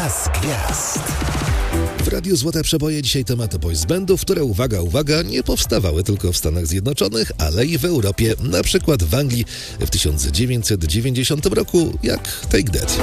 Czas gwiazd. W Radiu Złote Przeboje dzisiaj tematy boys bandów, które, uwaga, nie powstawały tylko w Stanach Zjednoczonych, ale i w Europie, na przykład w Anglii w 1990 roku, jak Take That.